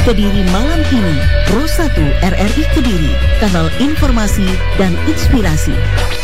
Kediri malam ini, Pro 1 RRI Kediri, kanal informasi dan inspirasi.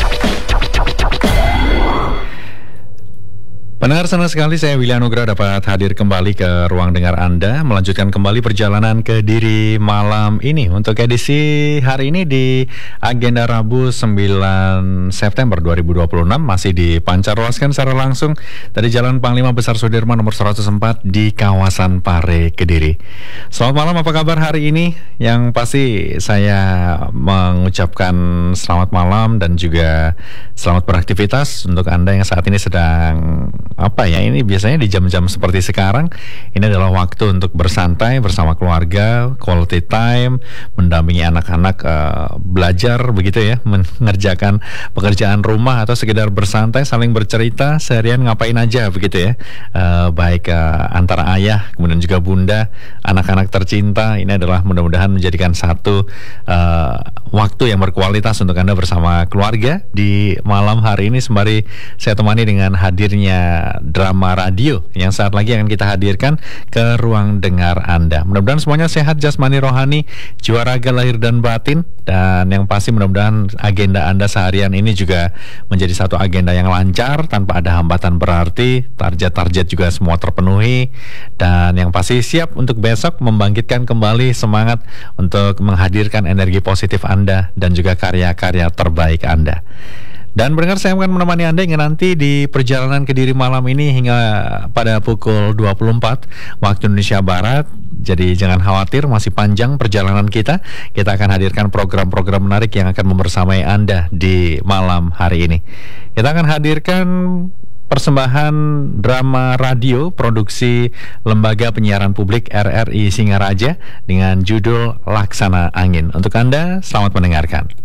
Pendengar, senang sekali saya Willy Anugrah dapat hadir kembali ke ruang dengar Anda, melanjutkan kembali perjalanan Kediri malam ini. Untuk edisi hari ini di agenda Rabu 9 September 2026 masih dipancarluaskan secara langsung dari Jalan Panglima Besar Sudirman nomor 104 di kawasan Pare, Kediri. Selamat malam, apa kabar hari ini? Yang pasti saya mengucapkan selamat malam dan juga selamat beraktivitas untuk Anda yang saat ini sedang ini biasanya di jam-jam seperti sekarang. Ini adalah waktu untuk bersantai bersama keluarga, quality time, mendampingi anak-anak belajar begitu ya, mengerjakan pekerjaan rumah atau sekedar bersantai, saling bercerita seharian ngapain aja begitu ya. Baik antara ayah kemudian juga bunda, anak-anak tercinta. Ini adalah mudah-mudahan menjadikan satu waktu yang berkualitas untuk Anda bersama keluarga di malam hari ini, sembari saya temani dengan hadirnya drama radio yang saat lagi akan kita hadirkan ke ruang dengar Anda. Mudah-mudahan semuanya sehat jasmani rohani, jiwa raga lahir dan batin, dan yang pasti mudah-mudahan agenda Anda seharian ini juga menjadi satu agenda yang lancar tanpa ada hambatan berarti, target-target juga semua terpenuhi, dan yang pasti siap untuk besok membangkitkan kembali semangat untuk menghadirkan energi positif Anda dan juga karya-karya terbaik Anda. Dan pendengar, saya akan menemani Anda hingga nanti di perjalanan Kediri malam ini hingga pada pukul 24 waktu Indonesia Barat. Jadi jangan khawatir, masih panjang perjalanan kita. Kita akan hadirkan program-program menarik yang akan membersamai Anda di malam hari ini. Kita akan hadirkan persembahan drama radio produksi Lembaga Penyiaran Publik RRI Singaraja dengan judul Laksana Angin. Untuk Anda, selamat mendengarkan.